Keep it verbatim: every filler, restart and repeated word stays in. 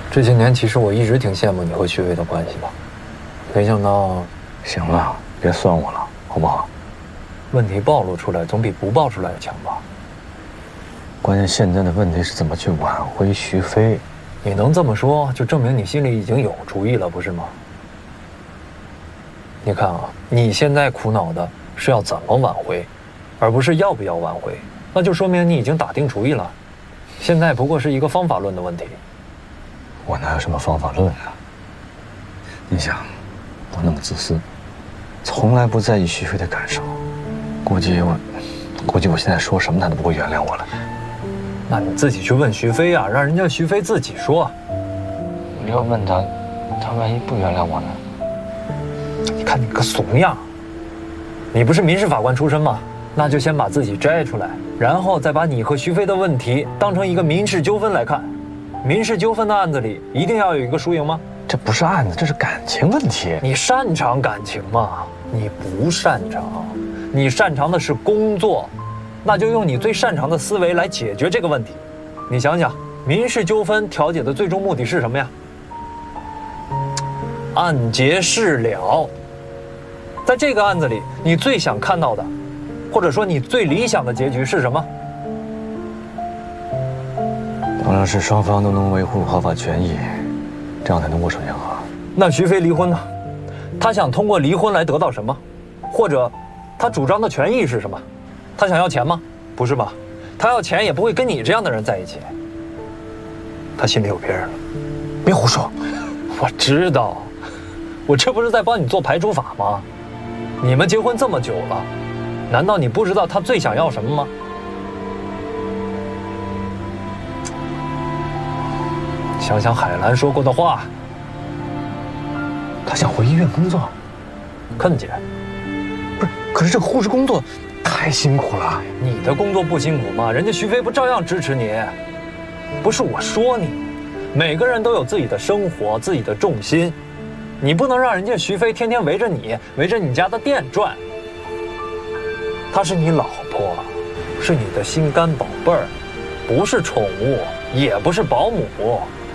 这些年其实我一直挺羡慕你和徐飞的关系的，没想到…… 行了，别算我了，好不好？ 问题暴露出来总比不爆出来的强吧？ 关键现在的问题是怎么去挽回徐飞。 你能这么说，就证明你心里已经有主意了，不是吗？你看啊，你现在苦恼的是要怎么挽回，而不是要不要挽回，那就说明你已经打定主意了。现在不过是一个方法论的问题。 我哪有什么方法论啊？你想，我那么自私，从来不在意徐飞的感受，估计我，估计我现在说什么他都不会原谅我了。 那你自己去问徐飞啊，让人家徐飞自己说。 我要问他，他万一不原谅我呢？ 你看你个怂样！你不是民事法官出身吗？那就先把自己摘出来，然后再把你和徐飞的问题当成一个民事纠纷来看。民事纠纷的案子里，一定要有一个输赢吗？ 这不是案子，这是感情问题。 你擅长感情吗？你不擅长，你擅长的是工作，那就用你最擅长的思维来解决这个问题。你想想，民事纠纷调解的最终目的是什么呀？案结事了。在这个案子里，你最想看到的，或者说你最理想的结局是什么？ 当然是双方都能维护合法权益，这样才能握手言和。 那徐飞离婚呢？他想通过离婚来得到什么？或者，他主张的权益是什么？他想要钱吗？不是吧？他要钱也不会跟你这样的人在一起。他心里有别人了。 别胡说！ 我知道，我这不是在帮你做排除法吗？你们结婚这么久了，难道你不知道他最想要什么吗？想想海兰说过的话， 他想回医院工作。 肯姐， 不是，可是这个护士工作太辛苦了。 你的工作不辛苦吗？人家徐飞不照样支持你？不是我说你，每个人都有自己的生活，自己的重心，你不能让人家徐飞天天围着你，围着你家的店转。她是你老婆，是你的心肝宝贝儿，不是宠物，也不是保姆。